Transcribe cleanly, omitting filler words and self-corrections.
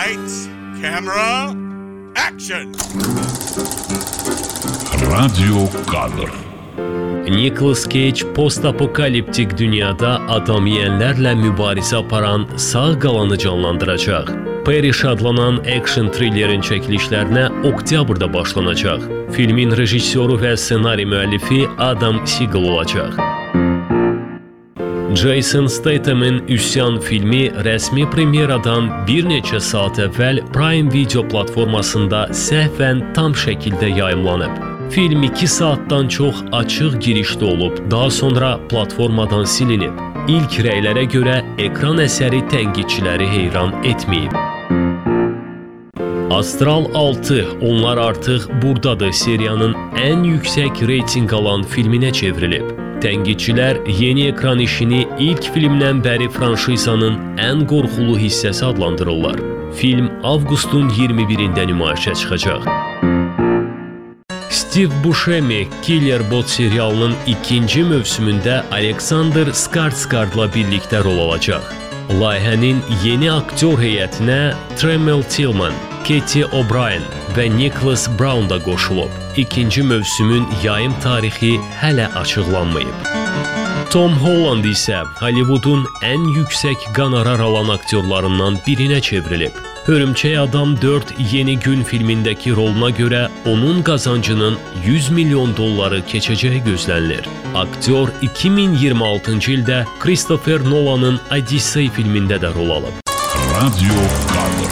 Lights, camera, action! Radyo kadr. Nicolas Cage post-apokaliptik dünyada adam yeyənlərlə mübarizə aparan sağ qalanı canlandıracaq. Perish adlanan action thrillerin çəkilişlərinə oktyabrda başlanacaq. Filmin rejissoru və ssenari müəllifi Adam Siegel olacaq. Jason Statham'ın Üsyan filmi rəsmi premyeradan bir neçə saat əvvəl Prime Video platformasında səhvən tam şəkildə yayımlanıb. Film 2 saatdan çox açıq girişdə olub, daha sonra platformadan silinib. İlk rəylərə görə ekran əsəri tənqidçiləri heyran etməyib. Astral 6, onlar artıq buradadır seriyanın ən yüksək reytinq alan filminə çevrilib. Tənqidçilər yeni ekran işini ilk filmdən bəri franşizanın ən qorxulu hissəsi adlandırırlar. Film avqustun 21-də nümayişə çıxacaq. Steve Buscemi Killer Bot serialının ikinci mövsümündə Alexander Skarsgårdla birlikdə rol alacaq. Layihənin yeni aktyor heyətinə Tremel Tillman, Katie O'Brien və Nicholas Brown da qoşulub. İkinci mövsümün yayım tarixi hələ açıqlanmayıb. Tom Holland isə Hollywoodun ən yüksək qonorar alan aktyorlarından birinə çevrilib. Hörümçək Adam 4 Yeni Gün filmindəki roluna görə onun qazancının $100 milyon keçəcəyi gözlənilir. Aktyor 2026-cı ildə Christopher Nolan'ın Odyssey filmində də rol alıb. Radyo kadr.